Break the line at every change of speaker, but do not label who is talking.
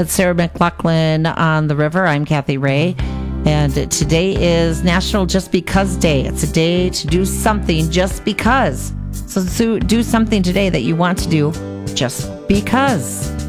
That's Sarah McLaughlin on the river. I'm Kathy Ray. And today is National Just Because Day. It's a day to do something just because. So do something today that you want to do just because.